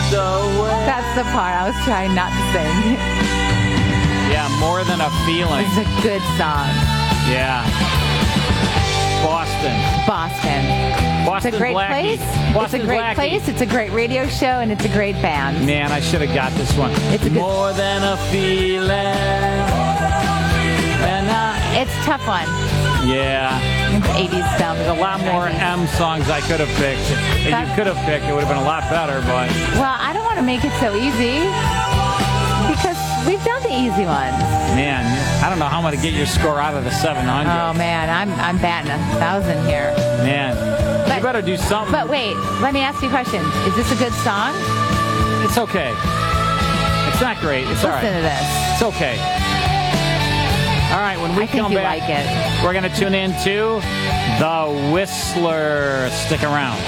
away. That's the part I was trying not to sing. Yeah, More Than a Feeling. It's a good song. Yeah. Boston. It's a great place. It's a great place. It's a great radio show, and it's a great band. Man, I should have got this one. It's a good... More Than a Feeling. It's a tough one. Yeah. It's 80s stuff. There's a lot more M songs I could have picked. If you could have picked, it would have been a lot better, but... Well, I don't want to make it so easy, because we've done the easy ones. Man, I don't know how I'm going to get your score out of the 700. Oh, man, I'm batting 1,000 here. Man, you better do something. But wait, let me ask you a question. Is this a good song? It's okay. It's not great. It's all right. Listen to this. It's okay. All right, when we come back, like it. We're going to tune in to The Whistler. Stick around.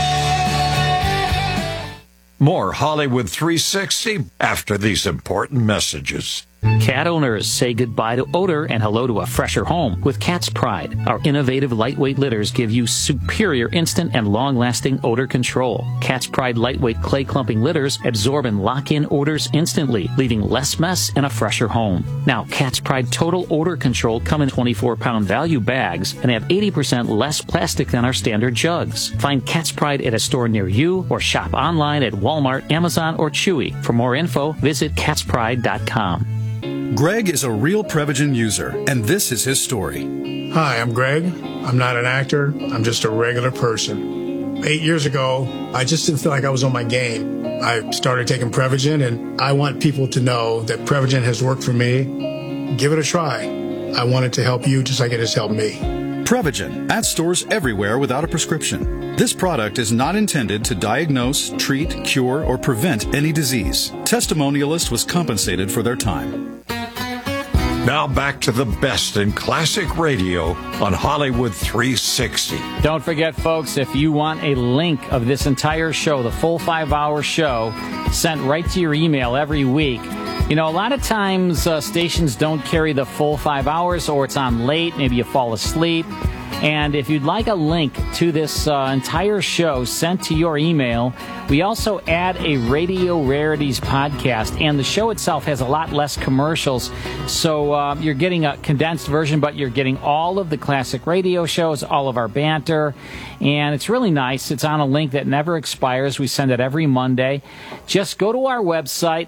More Hollywood 360 after these important messages. Cat owners, say goodbye to odor and hello to a fresher home with Cat's Pride. Our innovative lightweight litters give you superior instant and long-lasting odor control. Cat's Pride lightweight clay clumping litters absorb and lock in odors instantly, leaving less mess and a fresher home. Now, Cat's Pride Total Odor Control come in 24-pound value bags and have 80% less plastic than our standard jugs. Find Cat's Pride at a store near you or shop online at Walmart, Amazon, or Chewy. For more info, visit catspride.com. Greg is a real Prevagen user, and this is his story. Hi, I'm Greg. I'm not an actor. I'm just a regular person. 8 years ago, I just didn't feel like I was on my game. I started taking Prevagen, and I want people to know that Prevagen has worked for me. Give it a try. I want it to help you just like it has helped me. Prevagen, at stores everywhere without a prescription. This product is not intended to diagnose, treat, cure, or prevent any disease. Testimonialist was compensated for their time. Now back to the best in classic radio on Hollywood 360. Don't forget, folks, if you want a link of this entire show, the full 5-hour show, sent right to your email every week. You know, a lot of times stations don't carry the full 5 hours, or it's on late, maybe you fall asleep. And if you'd like a link to this entire show sent to your email, we also add a Radio Rarities podcast, and the show itself has a lot less commercials. So you're getting a condensed version, but you're getting all of the classic radio shows, all of our banter, and it's really nice. It's on a link that never expires. We send it every Monday. Just go to our website,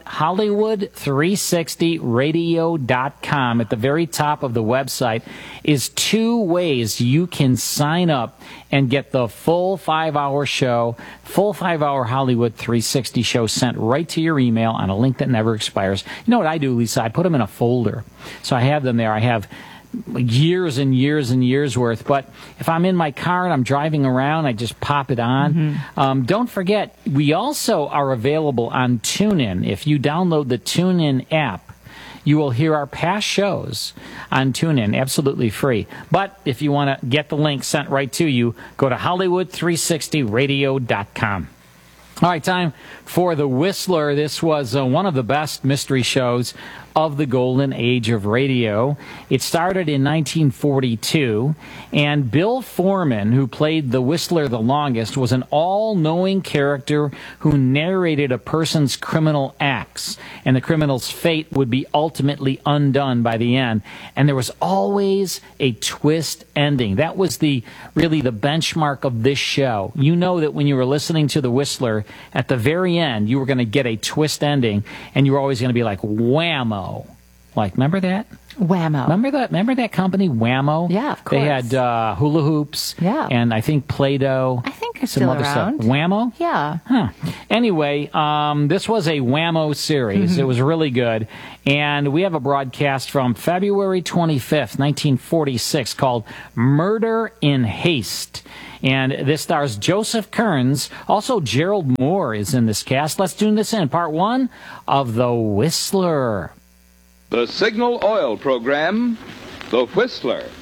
Hollywood360radio.com. At the very top of the website is 2 ways you can sign up and get the full 5-hour show, full 5-hour Hollywood 360 show sent right to your email on a link that never expires. You know what I do, Lisa? I put them in a folder. So I have them there. I have years and years and years worth. But if I'm in my car and I'm driving around, I just pop it on. Don't forget, we also are available on TuneIn. If you download the TuneIn app, you will hear our past shows on TuneIn, absolutely free. But if you want to get the link sent right to you, go to Hollywood360radio.com. All right, time for The Whistler. This was one of the best mystery shows of the golden age of radio. It started in 1942, and Bill Foreman, who played the Whistler the longest, was an all-knowing character who narrated a person's criminal acts, and the criminal's fate would be ultimately undone by the end. And there was always a twist ending. That was really the benchmark of this show. You know that when you were listening to the Whistler, at the very end, you were going to get a twist ending, and you were always going to be like, whammo. Like, remember that? Whammo. Remember that company, Whammo? Yeah, of course. They had hula hoops. Yeah. And I think Play-Doh. I think they're some still other around. Stuff. Whammo? Yeah. Huh. Anyway, this was a Whammo series. It was really good. And we have a broadcast from February 25th, 1946, called Murder in Haste. And this stars Joseph Kearns. Also, Gerald Moore is in this cast. Let's tune this in. Part 1 of The Whistler. The Signal Oil Program, The Whistler.